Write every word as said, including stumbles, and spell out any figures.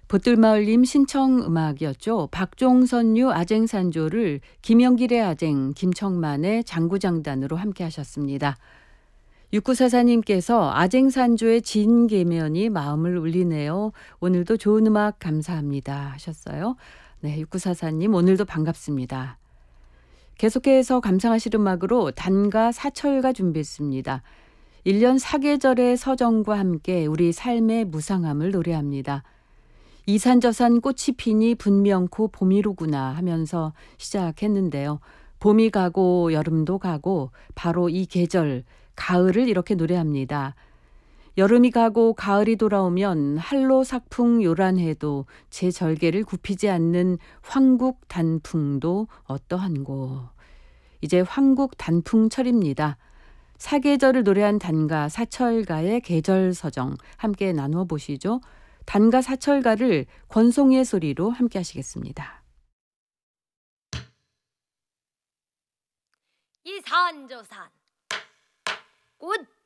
보뜰마을님 신청 음악이었죠. 박종선유 아쟁산조를 김영길의 아쟁, 김청만의 장구장단으로 함께 하셨습니다. 육구사사님께서 아쟁산조의 진계면이 마음을 울리네요. 오늘도 좋은 음악 감사합니다 하셨어요. 네, 육구사사님 오늘도 반갑습니다. 계속해서 감상하실 음악으로 단가 사철가 준비했습니다. 일 년 사계절의 서정과 함께 우리 삶의 무상함을 노래합니다. 이산저산 꽃이 피니 분명코 봄이로구나 하면서 시작했는데요. 봄이 가고 여름도 가고 바로 이 계절 가을을 이렇게 노래합니다. 여름이 가고 가을이 돌아오면 한로삭풍 요란해도 제 절개를 굽히지 않는 황국 단풍도 어떠한고. 이제 황국 단풍철입니다. 사계절을 노래한 단가 사철가의 계절서정 함께 나누어 보시죠. 단가 사철가를 권송이의 소리로 함께 하시겠습니다. 이산저산 꽃